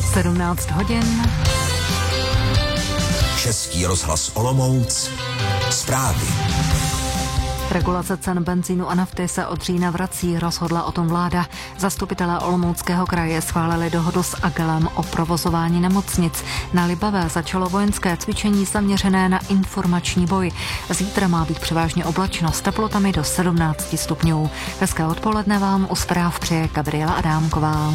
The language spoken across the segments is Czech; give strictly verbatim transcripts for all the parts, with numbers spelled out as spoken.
sedmnáct hodin. Český rozhlas Olomouc. Zprávy. Regulace cen benzínu a nafty se od října vrací, rozhodla o tom vláda. Zastupitelé Olomouckého kraje schválili dohodu s Agelem o provozování nemocnic. Na Libavé začalo vojenské cvičení zaměřené na informační boj. Zítra má být převážně oblačno s teplotami do sedmnáct stupňů. Hezké odpoledne vám u zpráv přeje Gabriela Adámková.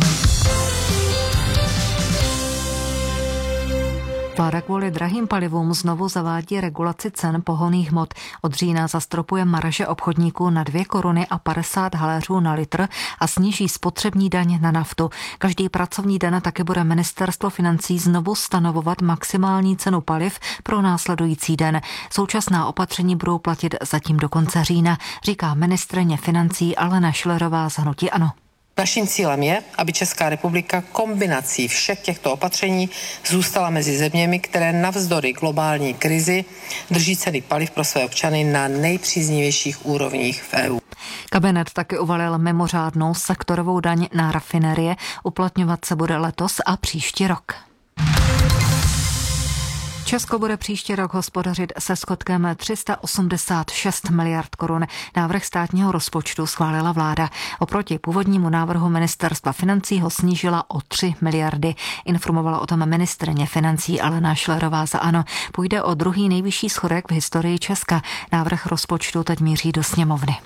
Vláda kvůli drahým palivům znovu zavádí regulaci cen pohonných hmot. Od října zastropuje marže obchodníků na dvě koruny a padesát haléřů na litr a sníží spotřební daň na naftu. Každý pracovní den také bude ministerstvo financí znovu stanovovat maximální cenu paliv pro následující den. Současná opatření budou platit zatím do konce října, říká ministryně financí Alena Schillerová z hnutí ANO. Naším cílem je, aby Česká republika kombinací všech těchto opatření zůstala mezi zeměmi, které navzdory globální krizi drží ceny paliv pro své občany na nejpříznivějších úrovních v E U. Kabinet taky uvalil mimořádnou sektorovou daň na rafinerie. Uplatňovat se bude letos a příští rok. Česko bude příští rok hospodařit se schodkem tři sta osmdesát šest miliard korun. Návrh státního rozpočtu schválila vláda. Oproti původnímu návrhu ministerstva financí ho snížila o tři miliardy. Informovala o tom ministryně financí Alena Schillerová za ANO. Půjde o druhý nejvyšší schodek v historii Česka. Návrh rozpočtu teď míří do sněmovny.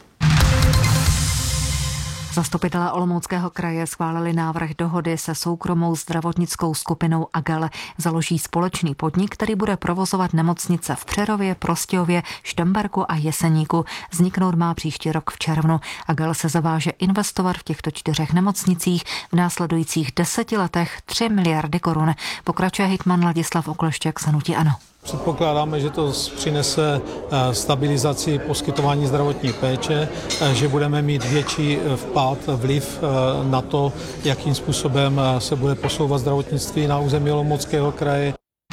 Zastupitelé Olomouckého kraje schválili návrh dohody se soukromou zdravotnickou skupinou Agel. Založí společný podnik, který bude provozovat nemocnice v Přerově, Prostějově, Štramberku a Jeseníku. Vzniknout má příští rok v červnu. Agel se zaváže investovat v těchto čtyřech nemocnicích v následujících deseti letech tři miliardy korun. Pokračuje hejtman Ladislav Okleštěk z hnutí ANO. Předpokládáme, že to přinese stabilizaci poskytování zdravotní péče, že budeme mít větší vpád, vliv na to, jakým způsobem se bude posouvat zdravotnictví na území Olomouckého kraje.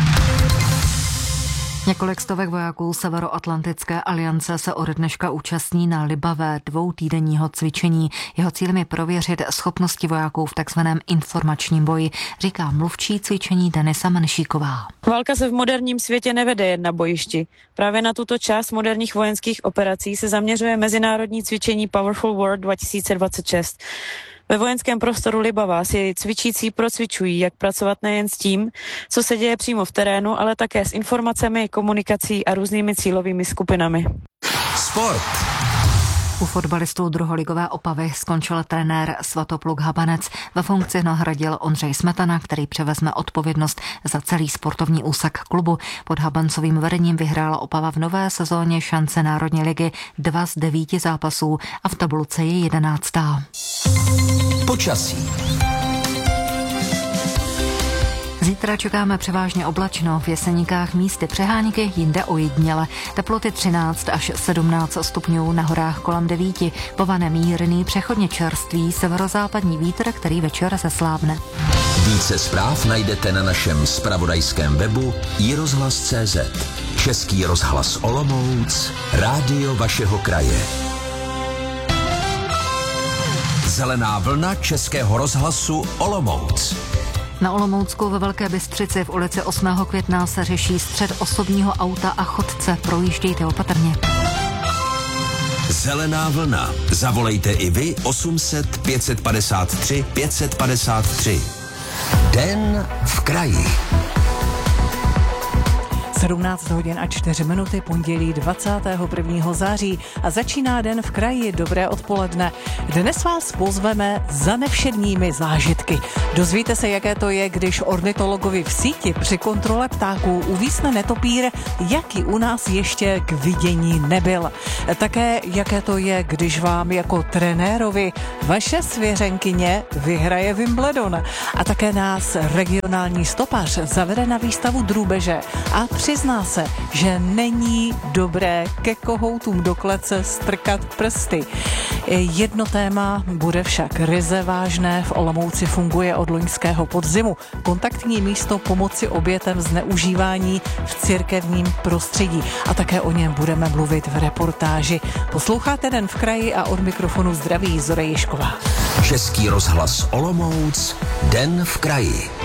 Několik stovek vojáků Severoatlantické aliance se od dneška účastní na Libavé dvoutýdenního cvičení. Jeho cílem je prověřit schopnosti vojáků v takzvaném informačním boji, říká mluvčí cvičení Denisa Menšíková. Válka se v moderním světě nevede jen na bojišti. Právě na tuto část moderních vojenských operací se zaměřuje mezinárodní cvičení Powerful War dva tisíce dvacet šest. Ve vojenském prostoru Libava si cvičící procvičují, jak pracovat nejen s tím, co se děje přímo v terénu, ale také s informacemi, komunikací a různými cílovými skupinami. Sport. U fotbalistů druholigové Opavy skončil trenér Svatopluk Habanec. Ve funkci nahradil Ondřej Smetana, který převezme odpovědnost za celý sportovní úsek klubu. Pod Habancovým vedením vyhrála Opava v nové sezóně šance Národní ligy dva z devíti zápasů a v tabulce je jedenáctá. Počasí. Zítra čekáme převážně oblačno, v Jeseníkách místy přehánky, jinde ojediněle. Teploty třináct až sedmnáct stupňů, na horách kolem devíti. Povane mírný, přechodně čerstvý severozápadní vítr, který večer zeslábne. Více zpráv najdete na našem zpravodajském webu i rozhlas tečka cé zet. Český rozhlas Olomouc, rádio vašeho kraje. Zelená vlna Českého rozhlasu Olomouc. Na Olomoucku ve Velké Bystřici v ulici osmého května se řeší střet osobního auta a chodce. Projíždějte opatrně. Zelená vlna. Zavolejte i vy osm set pět padesát tři pět padesát tři. Den v kraji. sedmnáct hodin a čtyři minuty, pondělí dvacátého prvního září a začíná Den v kraji. Dobré odpoledne. Dnes vás pozveme za nevšedními zážitky. Dozvíte se, jaké to je, když ornitologovi v síti při kontrole ptáků uvísne netopír, jaký u nás ještě k vidění nebyl. Také, jaké to je, když vám jako trenérovi vaše svěřenkyně vyhraje Wimbledon. A také nás regionální stopař zavede na výstavu drůbeže a přizná se, že není dobré ke kohoutům do klece strkat prsty. Jedno téma bude však ryze vážné. V Olomouci funguje od loňského podzimu kontaktní místo pomoci obětem zneužívání v církevním prostředí. A také o něm budeme mluvit v reportáži. Posloucháte Den v kraji a od mikrofonu zdraví Zora Ježková. Český rozhlas Olomouc, Den v kraji.